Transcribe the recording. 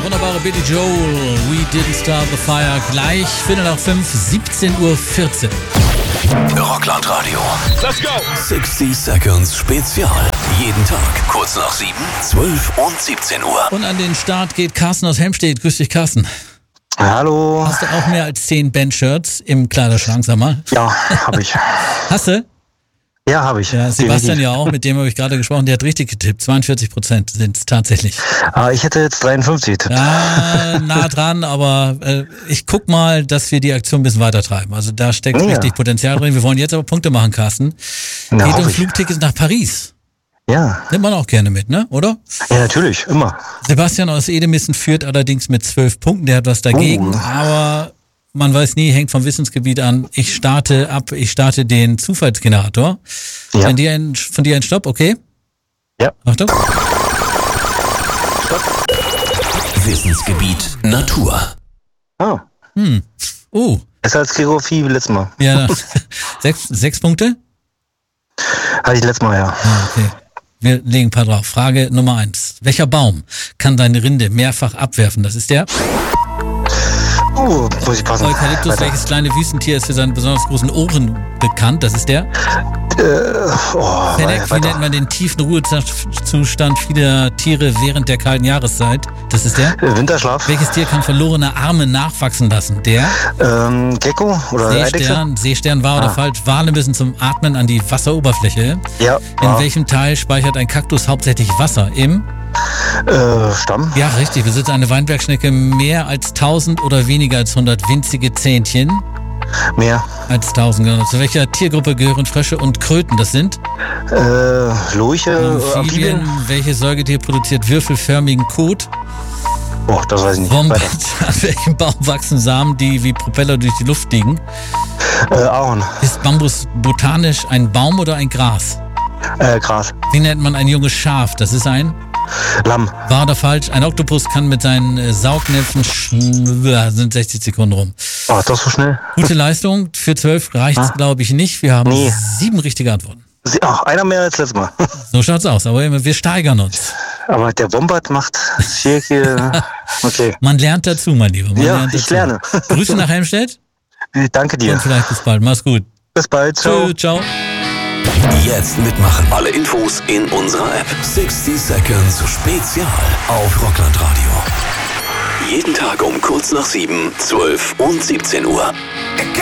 wunderbare Billy Joel, We Didn't Start the Fire, gleich 4:05, 17:14 Uhr. Rockland Radio. Let's go! 60 Seconds Spezial. Jeden Tag, kurz nach 7, 12 und 17 Uhr. Und an den Start geht Carsten aus Helmstedt. Grüß dich, Carsten. Hallo. Hast du auch mehr als 10 Bandshirts im Kleiderschrank, sag mal? Ja, habe ich. Hast du? Ja, habe ich. Ja, Sebastian ja auch, mit dem habe ich gerade gesprochen, der hat richtig getippt. 42% sind es tatsächlich. Ich hätte jetzt 53 getippt. Ja, nah dran, aber ich guck mal, dass wir die Aktion ein bisschen weiter treiben. Also da steckt richtig Potenzial drin. Wir wollen jetzt aber Punkte machen, Carsten. Na, geht um Flugtickets nach Paris. Ja. Nimmt man auch gerne mit, ne? Oder? Ja, natürlich, immer. Sebastian aus Edemissen führt allerdings mit 12 Punkten. Der hat was dagegen, aber man weiß nie, hängt vom Wissensgebiet an. Ich starte den Zufallsgenerator. Ja. Von dir ein Stopp, okay? Ja. Achtung. Wissensgebiet Natur. Oh. Besser als Geografie wie letztes Mal. Ja, 6 Punkte? Hatte ich letztes Mal, ja. Okay. Wir legen ein paar drauf. Frage Nummer 1. Welcher Baum kann deine Rinde mehrfach abwerfen? Das ist der Muss ich passen. Eukalyptus. Weiter. Welches kleine Wüstentier ist für seine besonders großen Ohren bekannt? Das ist der Fennec. Wie nennt man den tiefen Ruhezustand vieler Tiere während der kalten Jahreszeit? Das ist der Winterschlaf. Welches Tier kann verlorene Arme nachwachsen lassen? Der Gecko oder Eidechse? Seestern, wahr oder falsch? Wale müssen zum Atmen an die Wasseroberfläche. Ja. In welchem Teil speichert ein Kaktus hauptsächlich Wasser? Im Stamm? Ja, richtig. Besitzt eine Weinbergschnecke mehr als 1000 oder weniger als 100 winzige Zähnchen? Mehr. Als 1000, genau. Zu welcher Tiergruppe gehören Frösche und Kröten? Das sind Lurche, Amphibien? Welches Säugetier produziert würfelförmigen Kot? Das weiß ich nicht. Wombat. Weiter. An welchem Baum wachsen Samen, die wie Propeller durch die Luft fliegen? Ahorn. Ist Bambus botanisch ein Baum oder ein Gras? Gras. Wie nennt man ein junges Schaf? Das ist ein Lamm. Wahr oder falsch? Ein Oktopus kann mit seinen Saugnäpfen sind 60 Sekunden rum. Das so schnell. Gute Leistung. Für 12 reicht's, glaube ich, nicht. Wir haben 7 richtige Antworten. Einer mehr als letztes Mal. So schaut's aus. Aber wir steigern uns. Aber der Wombat macht hier. Okay. Man lernt dazu, mein Lieber. Ich lerne. Grüße nach Helmstedt. Danke dir. Und vielleicht bis bald. Mach's gut. Bis bald. Ciao. Ciao. Jetzt mitmachen. Alle Infos in unserer App. 60 Seconds Spezial auf Rockland Radio. Jeden Tag um kurz nach 7, 12 und 17 Uhr.